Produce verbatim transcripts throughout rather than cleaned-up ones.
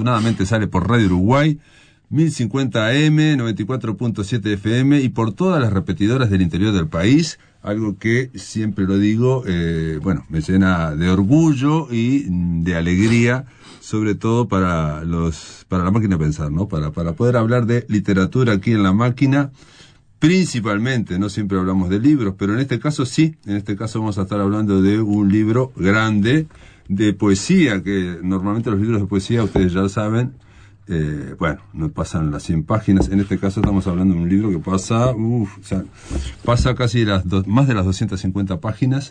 afortunadamente sale por Radio Uruguay, mil cincuenta A M, noventa y cuatro punto siete F M y por todas las repetidoras del interior del país, algo que siempre lo digo, eh, bueno, me llena de orgullo y de alegría, sobre todo para los, para la máquina de pensar, ¿no? Para, para poder hablar de literatura aquí en la máquina, principalmente, no siempre hablamos de libros, pero en este caso sí, en este caso vamos a estar hablando de un libro grande de poesía, que normalmente los libros de poesía, ustedes ya lo saben, eh, bueno, no pasan las cien páginas, en este caso estamos hablando de un libro que pasa, uff, o sea, pasa casi las do, más de las doscientas cincuenta páginas.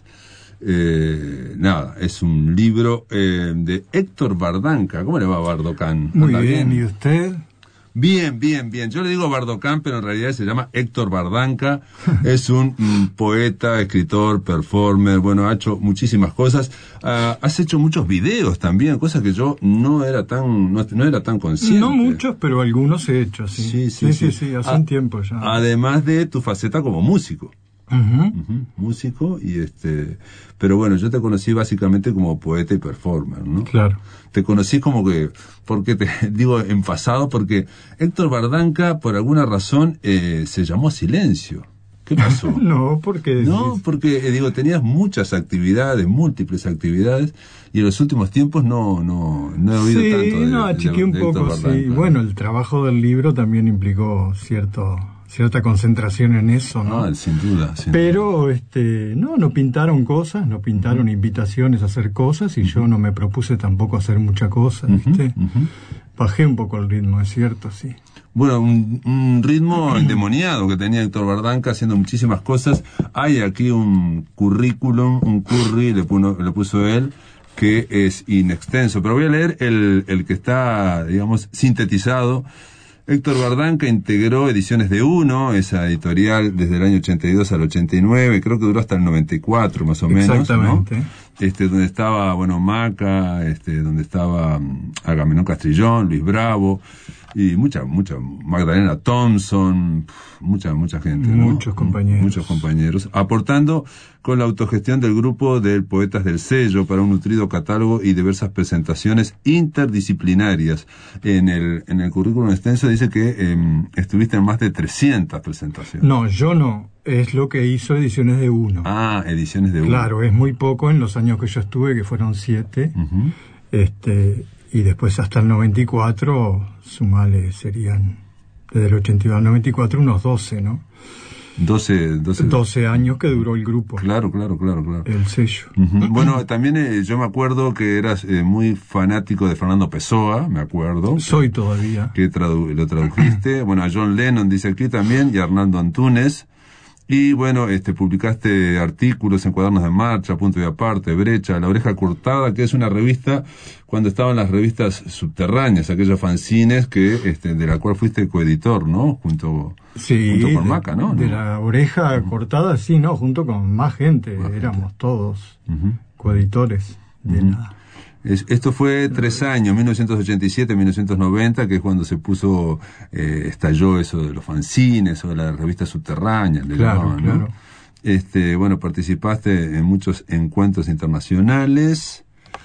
Eh, nada, es un libro eh, de Héctor Bardanca. ¿Cómo le va, Bardocán? Muy bien, bien, ¿y usted? Bien, bien, bien. Yo le digo Bardocán, pero en realidad se llama Héctor Bardanca. Es un mm, poeta, escritor, performer, bueno, ha hecho muchísimas cosas. Uh, has hecho muchos videos también, cosas que yo no era tan no, no era tan consciente. No muchos, pero algunos he hecho, sí. Sí, sí, sí, sí, sí, sí hace a, un tiempo ya. Además de tu faceta como músico. Uh-huh. Uh-huh, músico y este, pero bueno, yo te conocí básicamente como poeta y performer, ¿no? Claro. Te conocí como que, porque te digo en pasado, porque Héctor Bardanca por alguna razón eh, se llamó Silencio. ¿Qué pasó? No, porque no, porque eh, digo tenías muchas actividades, múltiples actividades y en los últimos tiempos no no no he oído sí, tanto de, no, achiqué de, un de poco, Bardanca. Sí. Bueno, el trabajo del libro también implicó cierto cierta concentración en eso, ¿no? Ah, sin duda. Sin Pero, duda. este, no, no pintaron cosas, no pintaron uh-huh. invitaciones a hacer cosas y uh-huh. yo no me propuse tampoco hacer mucha cosa, ¿viste? Uh-huh. Uh-huh. Bajé un poco el ritmo, es cierto, sí. Bueno, un, un ritmo endemoniado que tenía Héctor Bardanca haciendo muchísimas cosas. Hay aquí un currículum, un curry, le, puno, le puso él, que es inextenso, pero voy a leer el, el que está, digamos, sintetizado. Héctor Bardanca integró Ediciones de Uno, esa editorial desde el año ochenta y dos al ochenta y nueve, creo que duró hasta el noventa y cuatro más o menos. Exactamente. ¿No? Este, donde estaba, bueno, Maca, este, donde estaba um, Agamenón Castrillón, Luis Bravo, y mucha, mucha, Magdalena Thompson, mucha, mucha gente, ¿no? Muchos compañeros. Muchos compañeros, aportando con la autogestión del grupo de Poetas del Sello para un nutrido catálogo y diversas presentaciones interdisciplinarias. En el, en el currículum extenso dice que eh, estuviste en más de trescientas presentaciones. No, yo no. Es lo que hizo Ediciones de Uno. Ah, Ediciones de Uno. Claro, es muy poco en los años que yo estuve, que fueron siete. Uh-huh. Este, y después hasta el noventa y cuatro, sumale, serían, desde el ochenta y dos al noventa y cuatro, unos doce, ¿no? doce, doce. doce años que duró el grupo. Claro, claro, claro, claro. El sello. Uh-huh. Bueno, también eh, yo me acuerdo que eras eh, muy fanático de Fernando Pessoa, me acuerdo. Soy todavía. Que tradu- lo tradujiste. Bueno, a John Lennon dice aquí también, y a Hernando Antunes. Y bueno, este, publicaste artículos en Cuadernos de Marcha, Punto y Aparte, Brecha, La Oreja Cortada, que es una revista, cuando estaban las revistas subterráneas, aquellos fanzines que, este, de la cual fuiste coeditor, ¿no? Junto, sí, junto con de, Maca, ¿no? De La Oreja uh-huh. Cortada, sí, ¿no? Junto con más gente, más éramos gente. Todos uh-huh. coeditores de uh-huh. la... Es, esto fue tres años, mil novecientos ochenta y siete, mil novecientos noventa, que es cuando se puso, eh, estalló eso de los fanzines o de las revistas subterráneas. Claro, llamaban, claro. ¿no? Este, bueno, participaste en muchos encuentros internacionales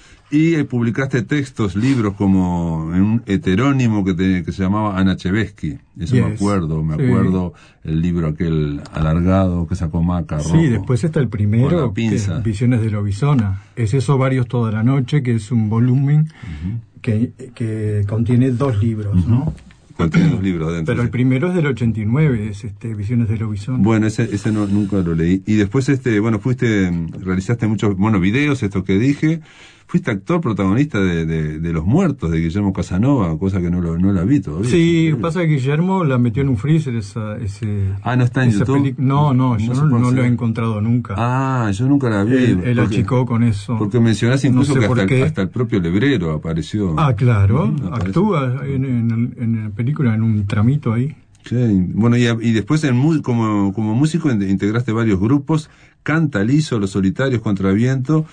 y eh, publicaste textos, libros como en un heterónimo que, te, que se llamaba Ana Chevesky. Eso yes. me acuerdo, me sí. acuerdo el libro aquel alargado que sacó Maca. Sí, rojo, después está el primero, que es Visiones de Lobizona. Es Eso Varios Toda la Noche, que es un volumen uh-huh. que, que contiene dos libros, uh-huh. ¿no? Contiene dos libros adentro. Pero el primero es del ochenta y nueve, es este Visiones de Lobizona. Bueno, ese, ese no, nunca lo leí. Y después, este, bueno, fuiste, realizaste muchos, bueno, videos, esto que dije. Fuiste actor protagonista de, de, de Los Muertos, de Guillermo Casanova, cosa que no, lo, no la vi todavía. Sí, lo que pasa es que Guillermo la metió en un freezer esa, ese... Ah, ¿no está en YouTube? Peli- no, no, yo no, no, no lo he encontrado nunca. Ah, yo nunca la vi. Él, él achicó con eso. Porque mencionás incluso no sé que hasta, el, hasta el propio Lebrero apareció. Ah, claro, ¿no? Actúa en, en, en la película, en un tramito ahí. Sí, bueno, y, y después en, como, como músico integraste varios grupos, Canta Liso, Los Solitarios, Contraviento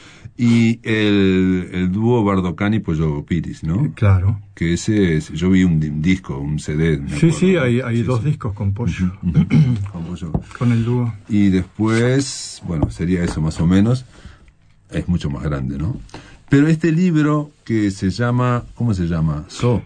y el, el dúo Bardocán y Pollo Piris, ¿no? Claro. Que ese es, yo vi un, un disco, un C D. Me sí, acuerdo, sí, hay, ¿no? hay sí, dos sí. discos con Pollo. Uh-huh, uh-huh. Con Pollo. Con el dúo. Y después, bueno, sería eso más o menos, es mucho más grande, ¿no? Pero este libro que se llama, ¿cómo se llama? So.